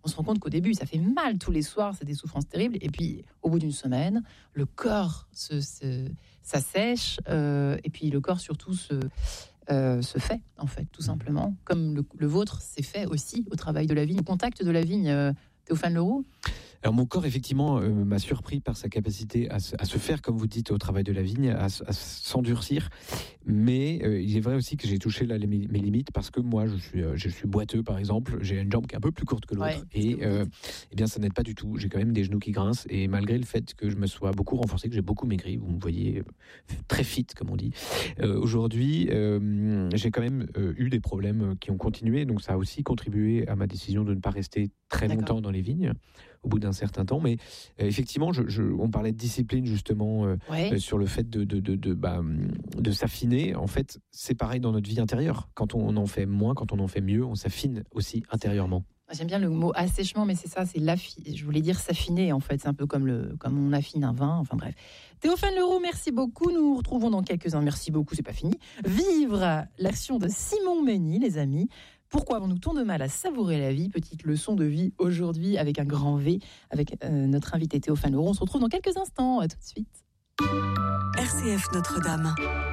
on se rend compte qu'au début, ça fait mal tous les soirs, c'est des souffrances terribles. Et puis, au bout d'une semaine, le corps s'assèche, et puis le corps surtout se fait, en fait, tout simplement. Comme le vôtre s'est fait aussi au travail de la vigne, au contact de la vigne, Théophane Leroux. Alors mon corps, effectivement, m'a surpris par sa capacité à se faire, comme vous dites, au travail de la vigne, à s'endurcir. Mais il est vrai aussi que j'ai touché là, mes limites, parce que moi, je suis boiteux, par exemple. J'ai une jambe qui est un peu plus courte que l'autre. Et eh bien, ça n'aide pas du tout. J'ai quand même des genoux qui grincent. Et malgré le fait que je me sois beaucoup renforcé, que j'ai beaucoup maigri, vous me voyez très fit, comme on dit. Aujourd'hui, j'ai quand même eu des problèmes qui ont continué. Donc ça a aussi contribué à ma décision de ne pas rester très longtemps dans les vignes, au bout d'un certain temps. Mais effectivement, on parlait de discipline justement, sur le fait de s'affiner. En fait, c'est pareil dans notre vie intérieure. Quand on en fait moins, quand on en fait mieux, on s'affine aussi intérieurement. J'aime bien le mot assèchement, mais c'est ça, je voulais dire s'affiner, en fait. C'est un peu comme on affine un vin, enfin bref. Théophane Leroux, merci beaucoup. Nous nous retrouvons dans quelques-uns. Merci beaucoup, c'est pas fini. Vivre l'action de Simon Mény, les amis. Pourquoi avons-nous tant de mal à savourer la vie? Petite leçon de vie aujourd'hui avec un grand V, avec notre invité Théophane Leroux. On se retrouve dans quelques instants. À tout de suite. RCF Notre-Dame.